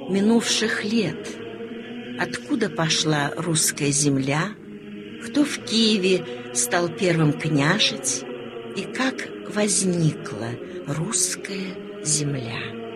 минувших лет. Откуда пошла русская земля, кто в Киеве стал первым княжить и как возникла русская земля.